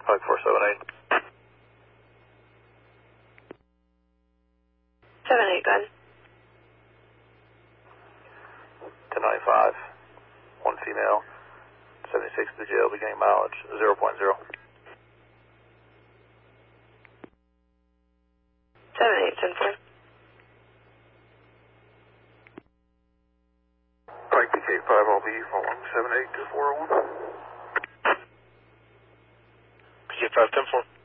Pike 478. 78, go ahead. 1095, one female, 76 to the jail, beginning mileage 0.0. 78, 10-4. Pike BK 5LB, following 78 to 401. PK 5, 10-4.